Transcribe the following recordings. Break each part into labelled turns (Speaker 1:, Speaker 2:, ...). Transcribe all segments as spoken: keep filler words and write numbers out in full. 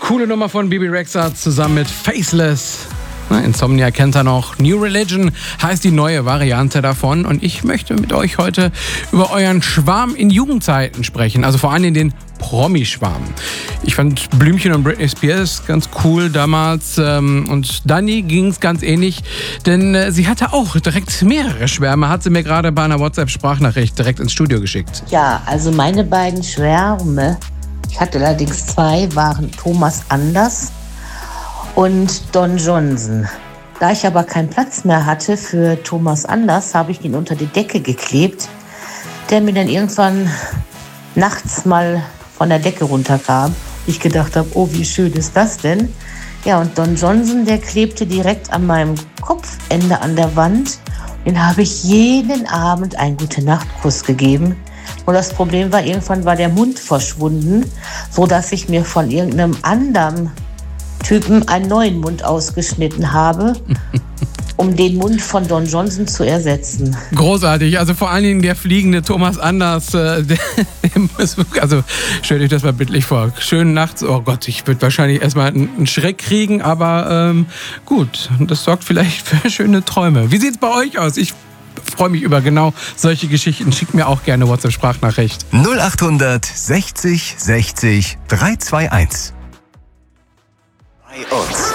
Speaker 1: Coole Nummer von Bebe Rexha zusammen mit Faceless. Na, Insomnia kennt er noch. New Religion heißt die neue Variante davon. Und ich möchte mit euch heute über euren Schwarm in Jugendzeiten sprechen. Also vor allem den Promi-Schwarm. Ich fand Blümchen und Britney Spears ganz cool damals. Und Dani ging es ganz ähnlich. Denn sie hatte auch direkt mehrere Schwärme. Hat sie mir gerade bei einer WhatsApp-Sprachnachricht direkt ins Studio geschickt.
Speaker 2: Ja, also meine beiden Schwärme, ich hatte allerdings zwei, waren Thomas Anders und Don Johnson. Da ich aber keinen Platz mehr hatte für Thomas Anders, habe ich ihn unter die Decke geklebt, der mir dann irgendwann nachts mal von der Decke runterkam. Ich gedacht habe, oh, wie schön ist das denn? Ja, und Don Johnson, der klebte direkt an meinem Kopfende an der Wand. Den habe ich jeden Abend einen Gute-Nacht-Kuss gegeben. Und das Problem war, irgendwann war der Mund verschwunden, sodass ich mir von irgendeinem anderen Typen einen neuen Mund ausgeschnitten habe, um den Mund von Don Johnson zu ersetzen.
Speaker 1: Großartig, also vor allen Dingen der fliegende Thomas Anders, äh, der, der muss, also stell dich das mal bildlich vor, schön nachts, oh Gott, ich würde wahrscheinlich erstmal einen Schreck kriegen, aber ähm, gut, das sorgt vielleicht für schöne Träume. Wie sieht's bei euch aus? Ich freue mich über genau solche Geschichten. Schickt mir auch gerne WhatsApp-Sprachnachricht.
Speaker 3: null acht sechzig sechzig drei zwei eins. Bei uns.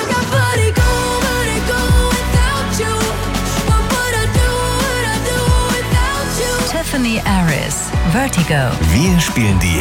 Speaker 4: Tiffany Aris, Vertigo.
Speaker 3: Wir spielen die